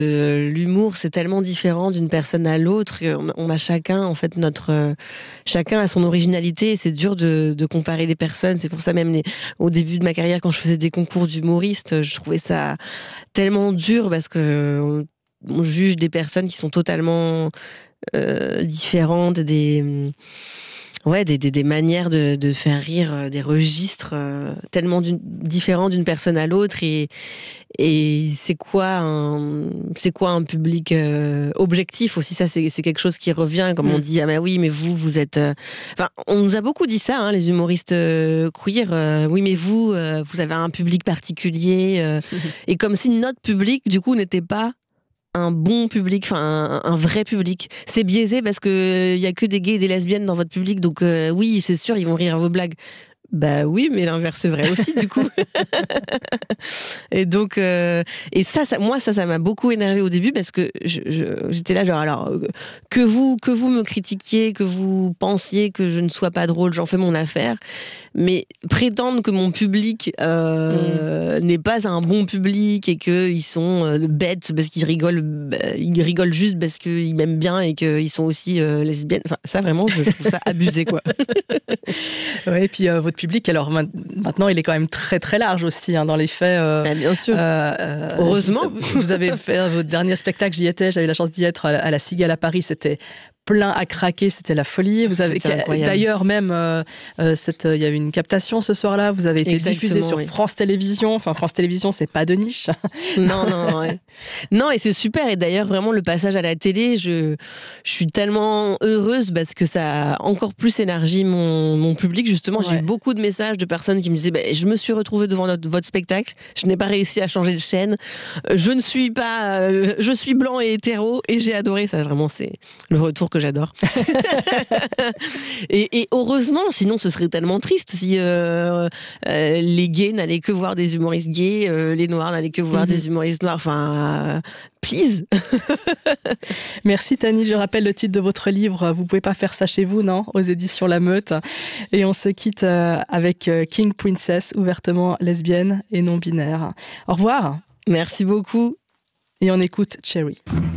L'humour, c'est tellement différent d'une personne à l'autre. On a chacun, en fait, chacun a son originalité. Et c'est dur de comparer des personnes. C'est pour ça même au début de ma carrière, quand je faisais des concours d'humoristes, je trouvais ça tellement dur parce que on juge des personnes qui sont totalement différentes, des manières de faire rire, des registres tellement différents d'une personne à l'autre et c'est quoi un public objectif aussi. Ça c'est quelque chose qui revient, comme on dit, ah bah oui mais vous êtes enfin on nous a beaucoup dit ça, hein, les humoristes queer, oui mais vous avez un public particulier et comme si notre public du coup n'était pas un bon public, enfin un vrai public. C'est biaisé parce que y a que des gays et des lesbiennes dans votre public, donc oui, c'est sûr, ils vont rire à vos blagues. Bah oui, mais l'inverse c'est vrai aussi du coup. Et donc et ça m'a beaucoup énervé au début parce que j'étais là genre alors que vous me critiquiez, que vous pensiez que je ne sois pas drôle, j'en fais mon affaire, mais prétendre que mon public n'est pas un bon public et que ils sont bêtes parce qu'ils rigolent juste parce qu'ils m'aiment bien et qu'ils sont aussi lesbiennes, enfin ça vraiment je trouve ça abusé quoi. Ouais, et puis votre public, alors maintenant, il est quand même très très large aussi, hein, dans les faits. Bien sûr. Heureusement. Vous avez fait votre dernier spectacle, j'y étais, j'avais la chance d'y être à la Cigale à Paris, c'était plein à craquer, c'était la folie. Vous avez d'ailleurs même il y a eu une captation ce soir-là. Vous avez été diffusé sur France Télévisions. Enfin, France Télévisions, c'est pas de niche. Non, ouais. Non, et c'est super. Et d'ailleurs, vraiment, le passage à la télé, je suis tellement heureuse parce que ça a encore plus élargi mon public. Justement, j'ai eu beaucoup de messages de personnes qui me disaient je me suis retrouvée devant votre spectacle. Je n'ai pas réussi à changer de chaîne. Je ne suis pas, je suis blanc et hétéro et j'ai adoré ça. Vraiment, c'est le retour que j'adore. et heureusement, sinon ce serait tellement triste si les gays n'allaient que voir des humoristes gays, les noirs n'allaient que voir des humoristes noirs. Enfin, please. Merci Tani, je rappelle le titre de votre livre, Vous pouvez pas faire ça chez vous, non, aux éditions La Meute. Et on se quitte avec King Princess, ouvertement lesbienne et non binaire. Au revoir. Merci beaucoup. Et on écoute Cherry.